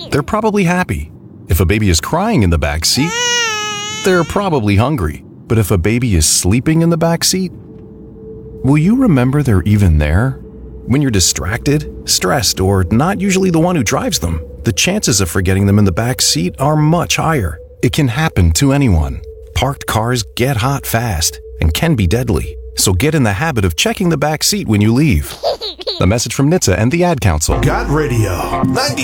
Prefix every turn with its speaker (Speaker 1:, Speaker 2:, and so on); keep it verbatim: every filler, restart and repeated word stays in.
Speaker 1: they're probably happy. If a baby is crying in the back seat, they're probably hungry. But if a baby is sleeping in the back seat, will you remember they're even there? When you're distracted, stressed, or not usually the one who drives them, the chances of forgetting them in the back seat are much higher. It can happen to anyone. Parked cars get hot fast and can be deadly. So get in the habit of checking the back seat when you leave. A message from N H T S A and the Ad Council.
Speaker 2: Got radio. ninety